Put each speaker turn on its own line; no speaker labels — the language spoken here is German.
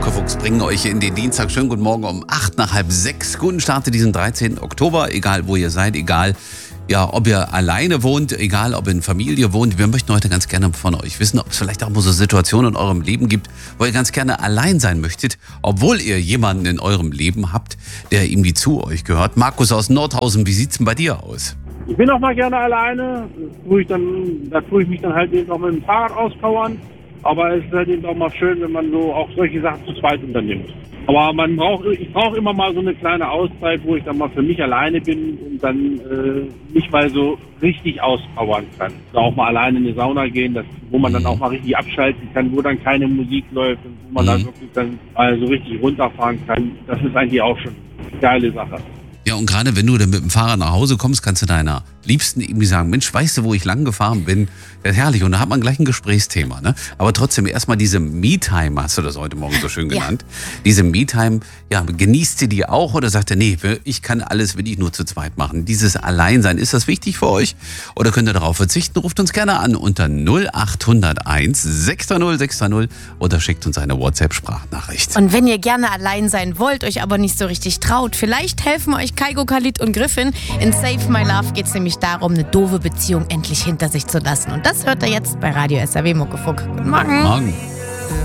Muckefuchs bringen euch in den Dienstag. Schönen guten Morgen um 5:08. Guten Start in diesen 13. Oktober. Egal, wo ihr seid, egal, ja, ob ihr alleine wohnt, egal, ob ihr in Familie wohnt. Wir möchten heute ganz gerne von euch wissen, ob es vielleicht auch mal so Situationen in eurem Leben gibt, wo ihr ganz gerne allein sein möchtet, obwohl ihr jemanden in eurem Leben habt, der irgendwie zu euch gehört. Markus aus Nordhausen, wie sieht's denn bei dir aus?
Ich bin auch mal gerne alleine. Da tue ich mich dann halt eben auch mit dem Fahrrad auspowern. Aber es ist halt eben auch mal schön, wenn man so auch solche Sachen zu zweit unternimmt. Aber ich brauche immer mal so eine kleine Auszeit, wo ich dann mal für mich alleine bin und dann mich mal so richtig auspowern kann. Oder auch mal alleine in eine Sauna gehen, wo man dann auch mal richtig abschalten kann, wo dann keine Musik läuft und wo man dann wirklich dann mal so richtig runterfahren kann. Das ist eigentlich auch schon eine geile Sache.
Ja, und gerade wenn du dann mit dem Fahrrad nach Hause kommst, kannst du deiner Liebsten irgendwie sagen, Mensch, weißt du, wo ich lang gefahren bin? Das ist herrlich. Und da hat man gleich ein Gesprächsthema, ne? Aber trotzdem erstmal diese Me-Time, hast du das heute Morgen so schön genannt. Ja. Diese Me-Time, ja, genießt sie die auch oder sagt ihr, nee, ich kann alles, will ich nur zu zweit machen? Dieses Alleinsein, ist das wichtig für euch? Oder könnt ihr darauf verzichten? Ruft uns gerne an unter 0801 600 600 oder schickt uns eine WhatsApp-Sprachnachricht.
Und wenn ihr gerne allein sein wollt, euch aber nicht so richtig traut, vielleicht helfen euch Kaigo, Khalid und Griffin. In Save My Love geht es nämlich darum, eine doofe Beziehung endlich hinter sich zu lassen. Und das hört ihr jetzt bei Radio SAW Muckefuck. Guten Morgen.
Morgen.